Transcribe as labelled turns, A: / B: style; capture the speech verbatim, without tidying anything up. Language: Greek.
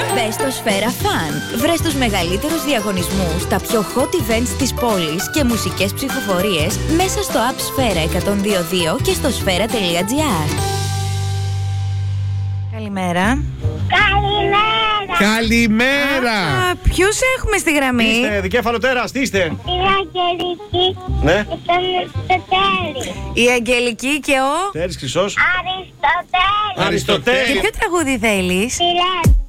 A: Μπες στο Σφαίρα Fun. Βρες τους μεγαλύτερους διαγωνισμούς, τα πιο hot events της πόλης και μουσικές ψηφοφορίες μέσα στο app Σφαίρα εκατόν δύο δύο και στο σφαίρα τελεία τζι άρ.
B: Καλημέρα.
C: Καλημέρα.
D: Καλημέρα.
B: Α, ποιους έχουμε στη γραμμή?
D: Είστε δικέφαλο τέρας, τι είστε?
C: Η Αγγελική
D: Ναι.
C: και τον Αριστοτέλη.
B: Η Αγγελική και ο...
D: Τέρης Χρυσός.
C: Αριστοτέλη.
D: Αριστοτέλη.
B: Και ποιο τραγούδι θέλεις?
C: Φιλέ.